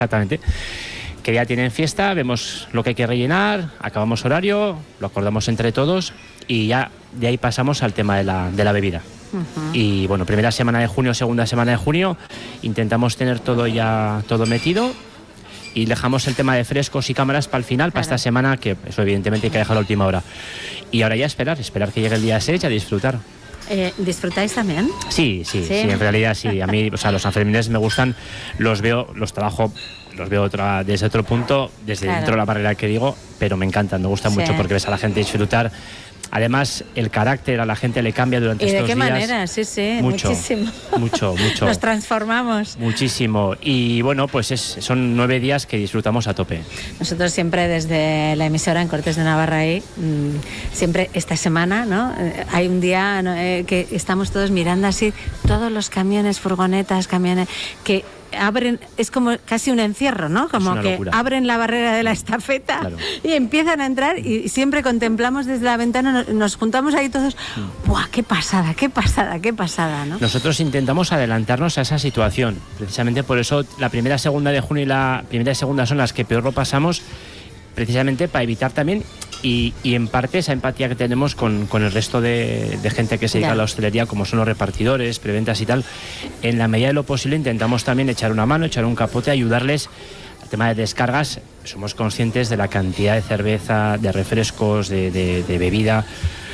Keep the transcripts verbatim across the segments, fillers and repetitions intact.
Exactamente. Que ya tienen fiesta, vemos lo que hay que rellenar, acabamos horario, lo acordamos entre todos y ya de ahí pasamos al tema de la, de la bebida. Uh-huh. Y bueno, primera semana de junio, segunda semana de junio, intentamos tener todo ya todo metido y dejamos el tema de frescos y cámaras para el final, claro. Para esta semana, que eso evidentemente hay que dejar a la última hora. Y ahora ya esperar, esperar que llegue el día seis y a disfrutar. Eh, ¿Disfrutáis también? Sí, sí, sí, sí, en realidad sí. A mí, o sea, los Sanfermines me gustan, los veo, los trabajo, los veo otra, desde otro punto, desde claro. Dentro de la barrera que digo, pero me encantan, me gustan sí. Mucho porque ves a la gente disfrutar. Además, el carácter a la gente le cambia durante estos días. ¿Y de qué días. manera? Sí, sí, mucho, muchísimo. Mucho, mucho. Nos transformamos. Muchísimo. Y bueno, pues es, son nueve días que disfrutamos a tope. Nosotros siempre desde la emisora en Cortes de Navarra ahí, siempre esta semana, ¿no? Hay un día ¿no? eh, que estamos todos mirando así, todos los camiones, furgonetas, camiones, que abren, es como casi un encierro, ¿no? Como que locura. Abren la barrera de la estafeta claro. Y empiezan a entrar y siempre contemplamos desde la ventana, nos, nos juntamos ahí todos, mm. ¡buah, qué pasada, qué pasada, qué pasada!, ¿no? Nosotros intentamos adelantarnos a esa situación, precisamente por eso la primera, segunda de junio y la primera y segunda son las que peor lo pasamos, precisamente para evitar también y, y en parte esa empatía que tenemos con, con el resto de, de gente que se dedica ya. A la hostelería, como son los repartidores, preventas y tal. En la medida de lo posible intentamos también echar una mano, echar un capote, ayudarles al tema de descargas. Somos conscientes de la cantidad de cerveza, de refrescos, de, de, de bebida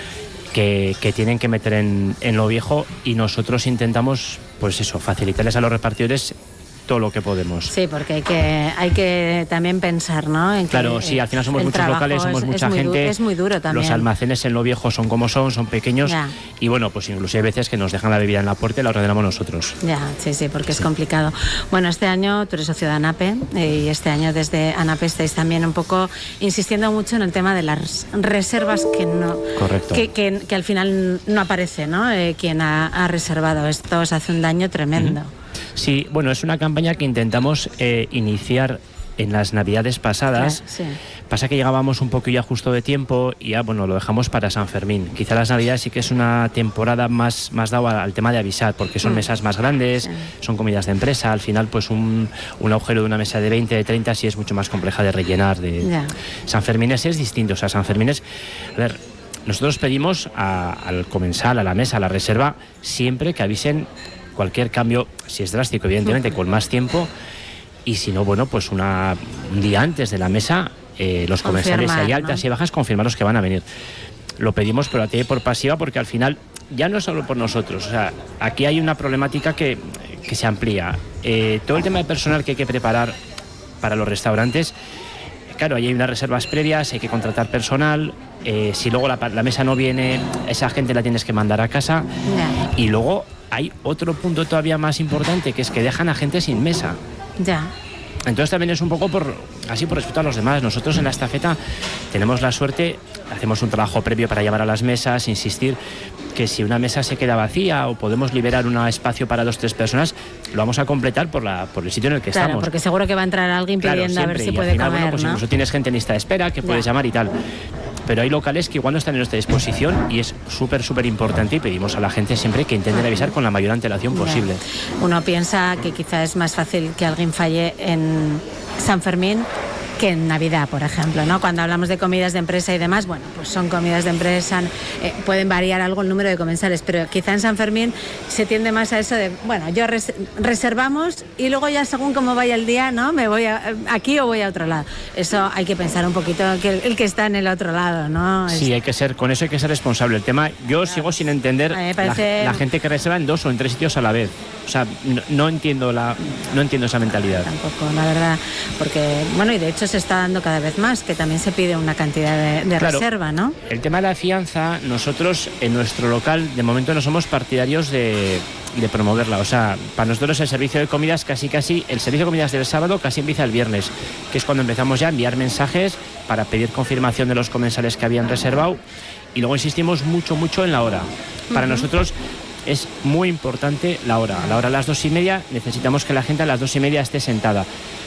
que, que tienen que meter en, en lo viejo, y nosotros intentamos, pues eso, facilitarles a los repartidores todo lo que podemos. Sí, porque hay que hay que también pensar, ¿no? En que claro, sí, al final somos muchos locales, somos es, mucha es gente. Du- es muy duro también. Los almacenes en lo viejo son como son, son pequeños. Ya. Y bueno, pues incluso hay veces que nos dejan la bebida en la puerta y la ordenamos nosotros. Ya, sí, sí, porque sí. Es complicado. Bueno, este año tú eres socio de ANAPE eh, y este año desde ANAPE estáis también un poco insistiendo mucho en el tema de las reservas que no... Correcto. Que, que, que al final no aparece, ¿no? Eh, quien ha, ha reservado. Esto os hace un daño tremendo. Uh-huh. Sí, bueno, es una campaña que intentamos eh, iniciar en las navidades pasadas. Sí, sí. Pasa que llegábamos un poco ya justo de tiempo y ya, bueno, lo dejamos para San Fermín. Quizá las navidades sí que es una temporada más, más dada al tema de avisar, porque son mm. mesas más grandes, sí. Son comidas de empresa. Al final, pues un, un agujero de una mesa de veinte, de treinta sí es mucho más compleja de rellenar. De... Yeah. San Fermín es distinto, o sea, San Fermín es... A ver, nosotros pedimos a, al comensal, a la mesa, a la reserva, siempre que avisen cualquier cambio, si es drástico, evidentemente, con más tiempo, y si no, bueno, pues una, un día antes de la mesa, eh, los comensales, si hay altas, ¿no?, y bajas, confirmarlos que van a venir. Lo pedimos por activa y por pasiva, porque al final ya no es solo por nosotros, o sea, aquí hay una problemática que, que se amplía. Eh, todo el tema de personal que hay que preparar para los restaurantes, claro, ahí hay unas reservas previas, hay que contratar personal, eh, si luego la, la mesa no viene, esa gente la tienes que mandar a casa, no. Y luego hay otro punto todavía más importante, que es que dejan a gente sin mesa. Ya. Entonces también es un poco por así por respeto a los demás. Nosotros en la estafeta tenemos la suerte, hacemos un trabajo previo para llevar a las mesas, insistir que si una mesa se queda vacía o podemos liberar un espacio para dos o tres personas, lo vamos a completar por la por el sitio en el que claro, estamos. Porque seguro que va a entrar alguien pidiendo, claro, a ver si y puede final, comer, bueno, pues ¿no? Incluso tienes gente en lista de espera que puedes ya. llamar y tal. Pero hay locales que igual no están en nuestra disposición y es súper, súper importante, y pedimos a la gente siempre que intenten avisar con la mayor antelación posible. Uno piensa que quizá es más fácil que alguien falle en San Fermín que en Navidad, por ejemplo, ¿no? Cuando hablamos de comidas de empresa y demás, bueno, pues son comidas de empresa, eh, pueden variar algo el número de comensales, pero quizá en San Fermín se tiende más a eso de, bueno, yo res- reservamos y luego ya según cómo vaya el día, ¿no? Me voy a, aquí o voy a otro lado. Eso hay que pensar un poquito que el, el que está en el otro lado, ¿no? Sí, es... hay que ser, con eso hay que ser responsable. El tema, yo claro. sigo sin entender parece... la, la gente que reserva en dos o en tres sitios a la vez. O sea, no, no entiendo la, no entiendo esa mentalidad. Tampoco, la verdad, porque, bueno, y de hecho se está dando cada vez más, que también se pide una cantidad de, de claro, reserva, ¿no? El tema de la fianza, nosotros en nuestro local de momento no somos partidarios de, de promoverla. O sea, para nosotros el servicio de comidas casi casi, el servicio de comidas del sábado casi empieza el viernes, que es cuando empezamos ya a enviar mensajes para pedir confirmación de los comensales que habían reservado, y luego insistimos mucho, mucho en la hora. Para uh-huh. nosotros es muy importante la hora. A la hora a las dos y media necesitamos que la gente a las dos y media esté sentada.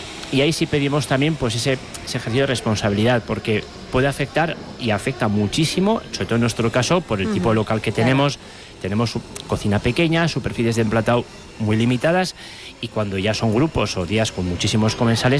Y ahí sí pedimos también pues ese, ese ejercicio de responsabilidad, porque puede afectar y afecta muchísimo, sobre todo en nuestro caso, por el uh-huh. tipo de local que tenemos. Claro. Tenemos cocina pequeña, superficies de emplatado muy limitadas, y cuando ya son grupos o días con muchísimos comensales,